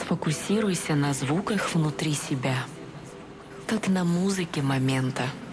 Сфокусируйся на звуках внутри себя, как на музыке момента.